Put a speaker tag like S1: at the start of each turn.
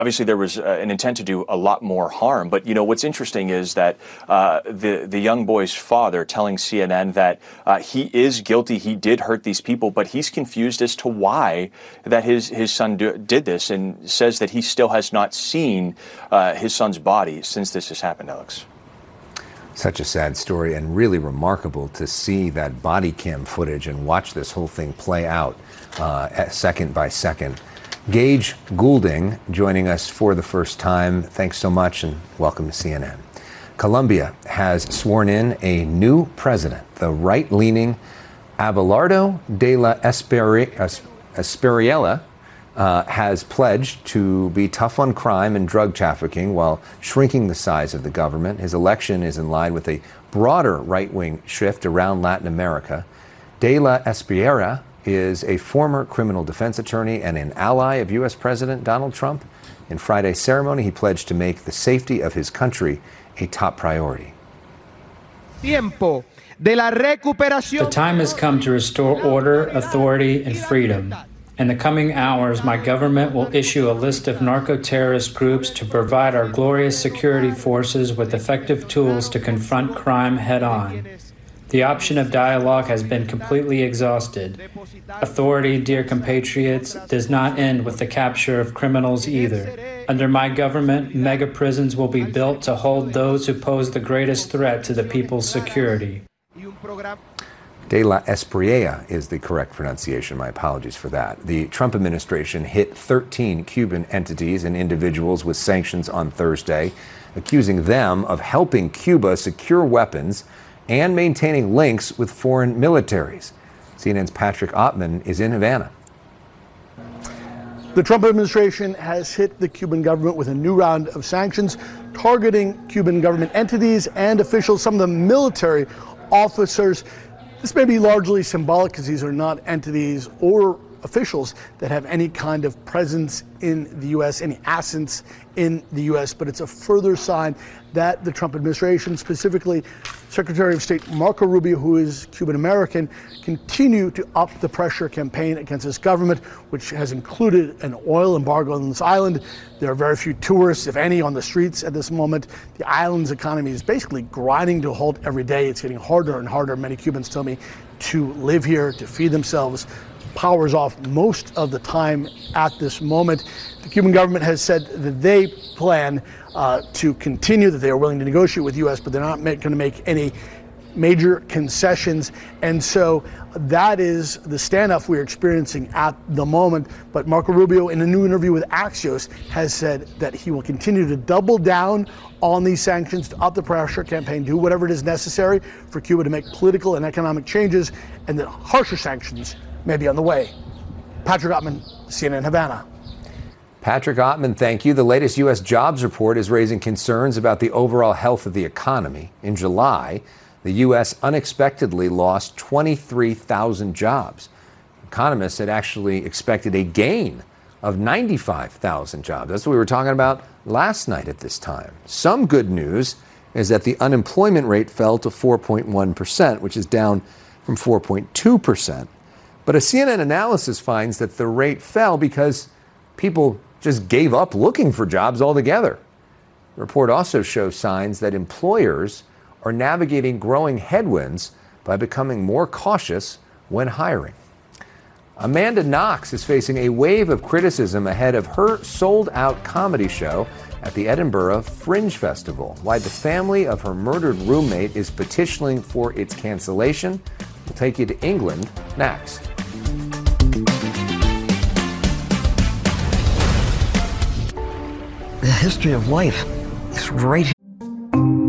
S1: Obviously, there was an intent to do a lot more harm. But, what's interesting is that the young boy's father telling CNN that he is guilty, he did hurt these people, but he's confused as to why that his son did this, and says that he still has not seen his son's body since this has happened, Alex.
S2: Such a sad story, and really remarkable to see that body cam footage and watch this whole thing play out second by second. Gage Goulding joining us for the first time. Thanks so much and welcome to CNN. Colombia has sworn in a new president. The right-leaning Abelardo de la Espriella has pledged to be tough on crime and drug trafficking while shrinking the size of the government. His election is in line with a broader right-wing shift around Latin America. De la Espriella is a former criminal defense attorney and an ally of U.S. President Donald Trump. In Friday's ceremony, he pledged to make the safety of his country a top priority.
S3: The time has come to restore order, authority, and freedom. In the coming hours, my government will issue a list of narco-terrorist groups to provide our glorious security forces with effective tools to confront crime head-on. The option of dialogue has been completely exhausted. Authority, dear compatriots, does not end with the capture of criminals either. Under my government, mega prisons will be built to hold those who pose the greatest threat to the people's security.
S2: De la Espriella is the correct pronunciation. My apologies for that. The Trump administration hit 13 Cuban entities and individuals with sanctions on Thursday, accusing them of helping Cuba secure weapons and maintaining links with foreign militaries. CNN's Patrick Ottman is in Havana.
S4: The Trump administration has hit the Cuban government with a new round of sanctions targeting Cuban government entities and officials, some of them military officers. This may be largely symbolic because these are not entities or officials that have any kind of presence in the U.S., any assets in the U.S., but it's a further sign that the Trump administration, specifically Secretary of State Marco Rubio, who is Cuban-American, continue to up the pressure campaign against this government, which has included an oil embargo on this island. There are very few tourists, if any, on the streets at this moment. The island's economy is basically grinding to a halt every day. It's getting harder and harder, many Cubans tell me, to live here, to feed themselves. Power's off most of the time at this moment. The Cuban government has said that they plan to continue, that they are willing to negotiate with the U.S., but they're not going to make any major concessions. And so that is the standoff we're experiencing at the moment. But Marco Rubio, in a new interview with Axios, has said that he will continue to double down on these sanctions, to up the pressure campaign, do whatever it is necessary for Cuba to make political and economic changes, and that harsher sanctions may be on the way. Patrick Ottman, CNN Havana.
S2: Patrick Ottman, thank you. The latest U.S. jobs report is raising concerns about the overall health of the economy. In July, the U.S. unexpectedly lost 23,000 jobs. Economists had actually expected a gain of 95,000 jobs. That's what we were talking about last night at this time. Some good news is that the unemployment rate fell to 4.1%, which is down from 4.2%. But a CNN analysis finds that the rate fell because people just gave up looking for jobs altogether. The report also shows signs that employers are navigating growing headwinds by becoming more cautious when hiring. Amanda Knox is facing a wave of criticism ahead of her sold-out comedy show at the Edinburgh Fringe Festival. Why the family of her murdered roommate is petitioning for its cancellation. We'll take you to England next.
S5: The history of life is right here.